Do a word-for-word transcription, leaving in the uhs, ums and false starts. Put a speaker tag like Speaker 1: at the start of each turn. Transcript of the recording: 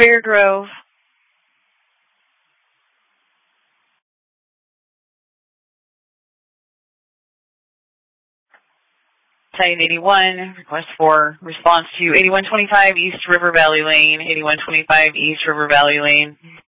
Speaker 1: Fairgrove. Site eighty-one, request for response to eighty-one twenty-five East River Valley Lane, eighty-one twenty-five East River Valley Lane.